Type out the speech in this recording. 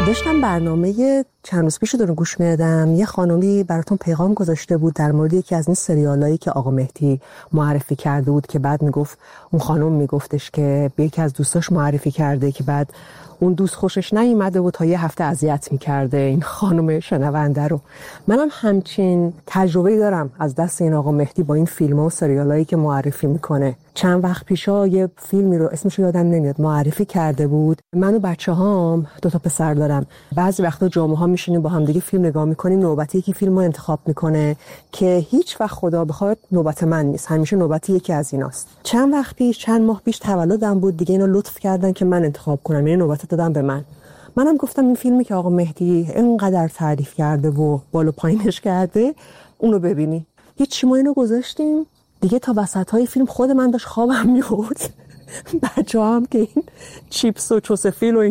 داشتم برنامه چند روز پیش رو گوش می‌دادم، یه خانومی براتون پیغام گذاشته بود در مورد یکی از این سریالایی که آقا مهدی معرفی کرده بود که بعد میگفت اون خانم میگفتش که به یکی از دوستاش معرفی کرده که بعد اون دوست خوشش نیومده بود تا یه هفته اذیت می‌کرده این خانم شنونده رو. منم همچین تجربه‌ای دارم از دست این آقا مهدی با این فیلم‌ها و سریالایی که معرفی میکنه. چند وقت پیشا یه فیلمی رو اسمش رو یادم نمیاد معرفی کرده بود. من و بچه‌هام 2 پسر دارم، بعضی وقتا جمعه‌ها میشینیم با هم دیگه فیلم نگاه میکنیم، نوبتی یکی فیلمو انتخاب میکنه که هیچ وقت خدا بخواد نوبت من نیست، همیشه نوبتی یکی از ایناست. چند وقت پیش، چند ماه پیش تولدم بود دیگه، اینا لطف کردن که من انتخاب کنم، یعنی نوبت دادن به منم گفتم این فیلمی که آقا مهدی اینقدر تعریف کرده و بالا پایینش کرده اونو ببینی. هیچ ما اینو گذاشتیم دیگه، تا وسطای فیلم خود من داشت خوابم می‌برد. بچه‌ها هم که این چیپس و چوسفیل و